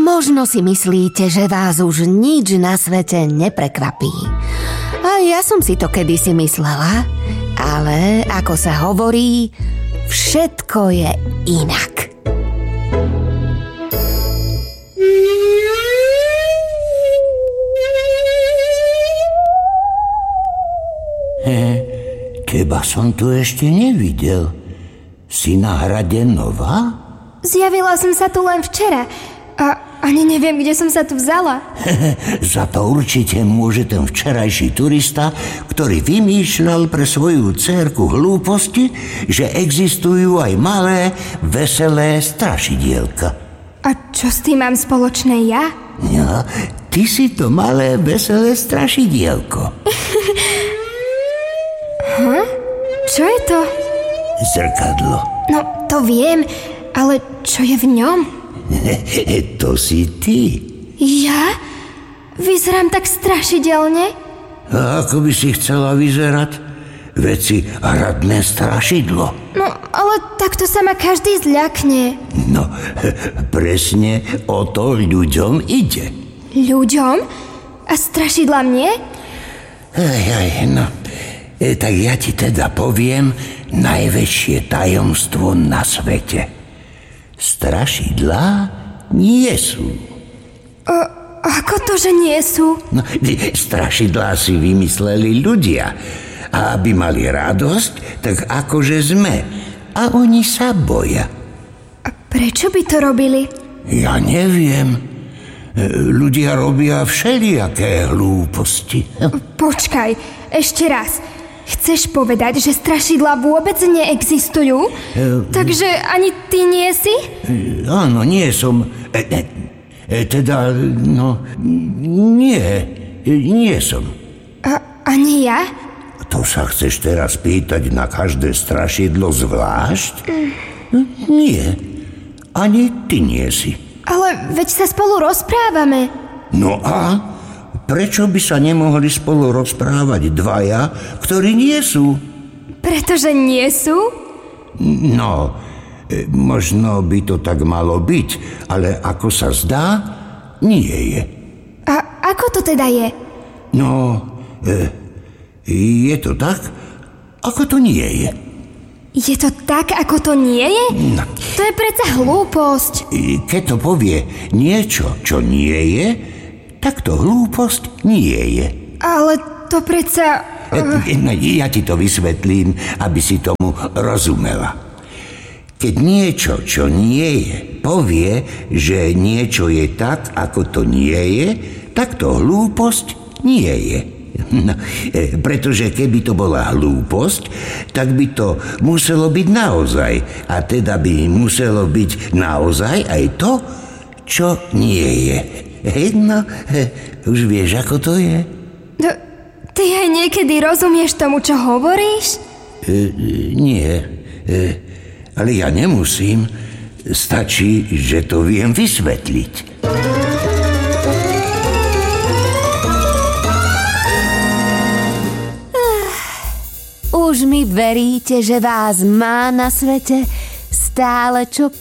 Možno si myslíte, že vás už nič na svete neprekvapí. A ja som si to kedysi myslela, ale ako sa hovorí, všetko je inak. Teba som tu ešte nevidel. Si na hrade nová? Zjavila som sa tu len včera a ani neviem, kde som sa tu vzala. Za to určite môže ten včerajší turista, ktorý vymýšľal pre svoju dcérku hlúposti, že existujú aj malé, veselé strašidielka. A čo s tým mám spoločné ja? No, ty si to malé, veselé strašidielko. Čo je to? Zrkadlo. No, to viem, ale čo je v ňom? To si ty. Ja? Vyzerám tak strašidelne? A ako by si chcela vyzerať? Veď si hradné strašidlo. No, ale takto sa ma každý zľakne. No, presne o to ľuďom ide. Ľuďom? A strašidla mne? No, tak ja ti teda poviem najväčšie tajomstvo na svete. Strašidlá nie sú. Ako to, že nie sú? No, strašidlá si vymysleli ľudia. A aby mali radosť, tak akože sme. A oni sa boja. A prečo by to robili? Ja neviem. Ľudia robia všelijaké hlúposti. Počkaj, ešte raz. Chceš povedať, že strašidlá vôbec neexistujú? Takže ani ty nie si? Áno, nie som. Nie som. A ani ja? To sa chceš teraz pýtať na každé strašidlo zvlášť? Nie. Ani ty nie si. Ale veď sa spolu rozprávame. No a? Prečo by sa nemohli spolu rozprávať dvaja, ktorí nie sú? Pretože nie sú? No, možno by to tak malo byť, ale ako sa zdá, nie je. A ako to teda je? No, je to tak, ako to nie je. Je to tak, ako to nie je? No. To je predsa hlúposť. Keď to povie niečo, čo nie je, tak to hlúposť nie je. Ale to predsa... Ja ti to vysvetlím, aby si tomu rozumela. Keď niečo, čo nie je, povie, že niečo je tak, ako to nie je, tak to hlúposť nie je. No, pretože keby to bola hlúposť, tak by to muselo byť naozaj. A teda by muselo byť naozaj aj to, čo nie je. No, už vieš, ako to je? No, ty aj niekedy rozumieš tomu, čo hovoríš? Nie, ale ja nemusím. Stačí, že to viem vysvetliť. Už mi veríte, že vás má na svete stále čo